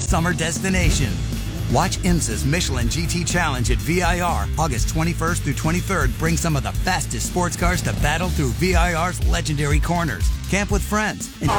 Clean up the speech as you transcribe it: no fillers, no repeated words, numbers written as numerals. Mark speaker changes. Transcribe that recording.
Speaker 1: summer destination. Watch IMSA's Michelin GT Challenge at VIR August 21st through 23rd. Bring some of the fastest sports cars to battle through VIR's legendary corners. Camp with friends and